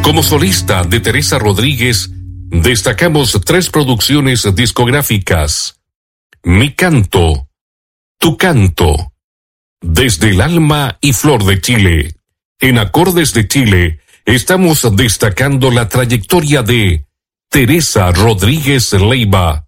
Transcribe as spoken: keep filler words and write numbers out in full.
Como solista de Teresa Rodríguez, destacamos tres producciones discográficas: Mi Canto, Tu Canto, Desde el Alma y Flor de Chile. En Acordes de Chile, estamos destacando la trayectoria de Teresa Rodríguez Leiva,